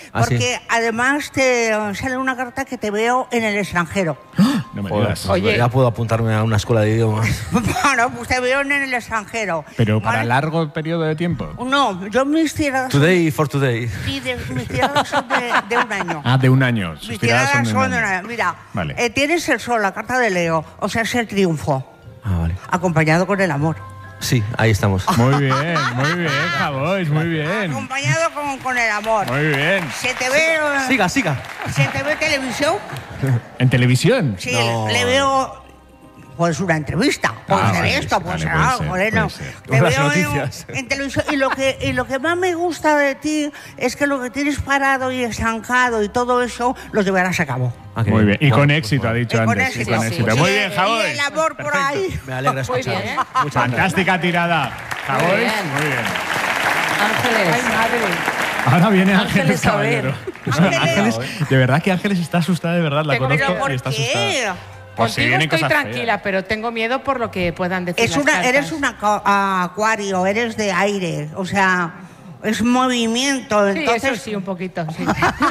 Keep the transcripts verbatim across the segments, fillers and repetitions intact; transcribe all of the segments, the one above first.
¿Ah, porque sí? además te sale una carta que te veo en el extranjero. No me Joder, digas. pues Oye. ya puedo apuntarme a una escuela de idiomas. Bueno, pues te veo en el extranjero. Pero para ¿vale? largo periodo de tiempo. No, yo mis tiradas son- Today for today. sí, de- mis tiradas son de, de un año. Ah, de un año. Sus Mis tiradas tiradas son de un son de un año. año. Mira, Vale. eh, tienes el sol, la carta de Leo, o sea, es el triunfo, Ah, vale. acompañado con el amor. Sí, ahí estamos. Muy bien, muy bien, Javois, muy bien. Acompañado con, con el amor. Muy bien. ¿Se te ve, eh, Siga, siga. ¿se te ve televisión? ¿En televisión? Sí, No. le veo. Pues una entrevista, puede Ah, ser vale, esto, sí, puede vale, ser puede algo, ser, Moreno. puede ser. Te Las veo noticias. en, en televisión. Y lo, que, y lo que más me gusta de ti es que lo que tienes parado y estancado y todo eso lo llevarás a cabo. Ah, qué Muy bien. Y Bueno, con pues éxito, ha bueno. dicho Y con antes. y éxito. con sí, éxito. sí. Muy Y- bien, Y Javois. el amor por ahí. Me alegra Muy escuchar. bien. Muchas gracias. Fantástica tirada. Javois, bien. muy bien. Ángeles. Ay, madre. Ahora viene Ángeles Ángeles a ver. Caballero. Ángeles. Ángeles, de verdad que Ángeles está asustada, de verdad, la Tengo conozco ¿Pero por y está qué? asustada. Pues si Contigo vienen estoy cosas feas. tranquila, pero tengo miedo por lo que puedan decir Es las una, cartas. eres un acuario, eres de aire, o sea, es movimiento. Sí, Entonces, eso sí, un poquito, sí.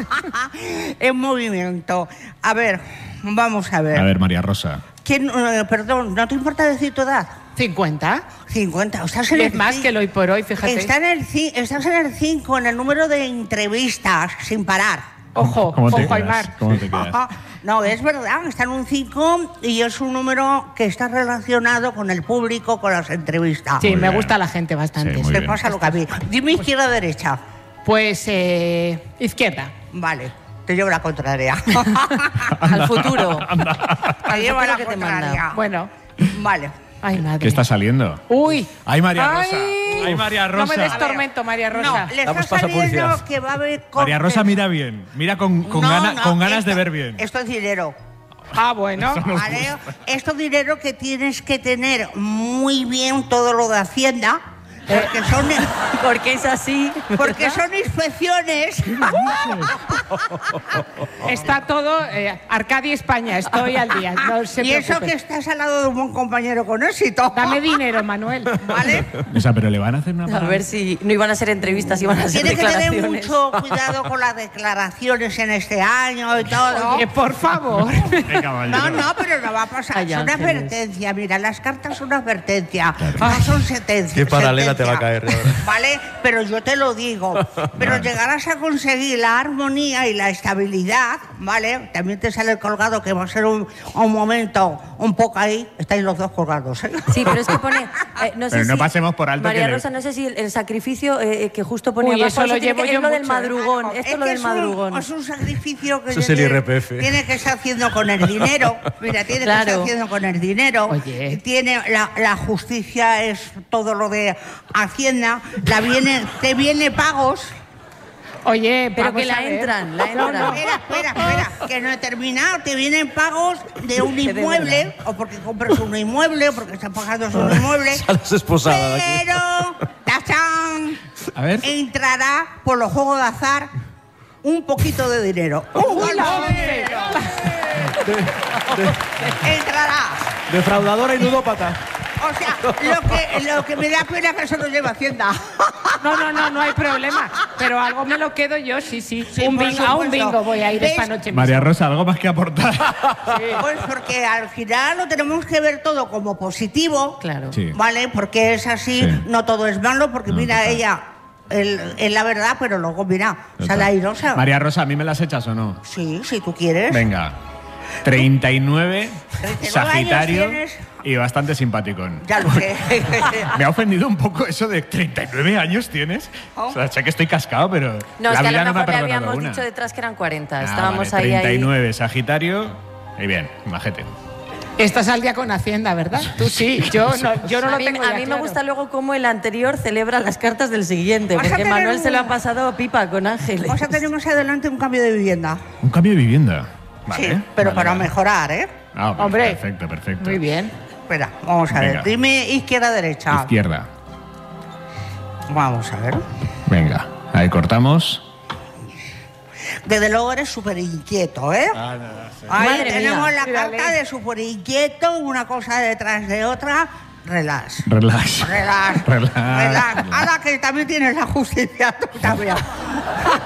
es movimiento. A ver, vamos a ver. A ver, María Rosa. ¿Quién, eh, perdón, ¿no te importa decir tu edad? ¿cincuenta? cincuenta. Estás en Y el es más cin- que el hoy por hoy, fíjate. Está en el ci- estás en el cinco, en el número de entrevistas, sin parar. Ojo, ¿Cómo te ojo, quedas? Aymar. ¿Cómo te quedas? No, es verdad, está en un cinco y es un número que está relacionado con el público, con las entrevistas. Sí, Muy me bien. gusta la gente bastante. Sí, muy Me bien. pasa lo que a mí. Dime izquierda o derecha. Pues, eh, izquierda. Vale, te llevo la contraria. Al futuro. Te llevo la que te contraria. manda. Bueno. Vale. Ay, madre. ¿Qué está saliendo? Uy. Ay, María Rosa. Ay. Ay, María No Rosa. me des tormento, María No, Rosa. le está Damos paso a saliendo publicidad. que va a haber María Rosa, cortes. mira bien. Mira con, con, No, gana- no, con ganas esto- de ver bien. Esto es dinero. Ah, bueno. ¿Vale? Esto es dinero que tienes que tener muy bien todo lo de Hacienda, porque son, Porque es así. porque son inspecciones. Está todo, eh, Arcadia España, estoy al día. No se Y eso preocupe. que estás al lado de un buen compañero con éxito. Dame dinero, Manuel. ¿Vale? O sea, pero le van a hacer una A parada. ver si no iban a ser entrevistas, iban a ser Tienes que tener declaraciones. mucho cuidado con las declaraciones en este año y todo. Oye, por favor. Venga, caballero. No, no, pero no va a pasar. Ay, Es una Ángeles. advertencia. Mira, las cartas son una advertencia. No son sentencias. Qué paralela te va a caer ahora. ¿Vale? Pero yo te lo digo. Pero Vale. llegarás a conseguir la armonía y la estabilidad, ¿vale? También te sale el colgado, que va a ser un, un momento un poco ahí. Estáis los dos colgados, ¿eh? Sí, pero es que pone. eh, no sé Pero no si- pasemos por alto María que le- Rosa, no sé si el, el sacrificio eh, que justo pone Uy, abajo. eso lo tiene llevo que- yo es lo del mucho. madrugón. Claro, Esto es es lo que del es un- madrugón. Es un sacrificio que Eso es tiene- el I R P F. Tiene que estar haciendo con el dinero. Mira, tiene que Claro. estar haciendo con el dinero. Oye. Tiene la, la justicia es todo lo de Hacienda. La viene, te viene pagos. Oye, Pero vamos que la a ver. entran, la No, entran. no. Espera, espera, espera, que no he terminado. Te vienen pagos de un Que de inmueble, o porque compras un inmueble, o porque estás pagando un inmueble. Sales esposada de aquí. Pero, ¡tachán! A ver. Entrará por los juegos de azar un poquito de dinero. ¡Un Uy, la golpe! once. Entrará. Defraudadora y ludópata. O sea, lo que, lo que me da pena es que eso lo lleva Hacienda. No, no, no, no hay problema. Pero algo me lo quedo yo, sí, sí. un por bingo, a un supuesto. bingo voy a ir esta ¿Ves? noche. María Rosa, ¿algo más que aportar? Pues porque al final lo tenemos que ver todo como positivo. Claro. Sí. ¿Vale? Porque es así, Sí. no todo es malo, porque No, mira, total. ella el- es la verdad, pero luego mira, sale airosa. María Rosa, ¿a mí me las echas o no? Sí, si tú quieres. Venga. treinta y nueve, treinta y nueve Sagitario años tienes. y bastante simpaticón. Ya lo sé. Me ha ofendido un poco eso de treinta y nueve años tienes. Oh. O sea, sé que estoy cascado, pero No, es la que a vida lo no me ha mejor le perdonado habíamos una. dicho detrás que eran cuarenta. Ah, Estábamos vale, ahí, ahí. treinta y nueve, Sagitario. Y bien, majete. Estás al día con Hacienda, ¿verdad? Tú sí, yo no, yo no a lo mí, tengo a ya mí me claro. gusta luego cómo el anterior celebra las cartas del siguiente, Vas a porque tener Manuel se lo ha un- pasado pipa con Ángeles. Vamos a tener más adelante un cambio de vivienda. Un cambio de vivienda. Vale. Sí, pero vale, para vale. mejorar, ¿eh? Ah, pues Hombre. perfecto, perfecto. Muy bien. Espera, vamos a ver. Venga. Dime izquierda, derecha. Izquierda. Vamos a ver. Venga, ahí cortamos. Desde luego eres súper inquieto, ¿eh? Ah, Ahí Madre tenemos mía. la Mírale. carta de súper inquieto, una cosa detrás de otra. Relax. Relax. Relax. Relax. Relax. Ahora que también tienes la justicia, tú también.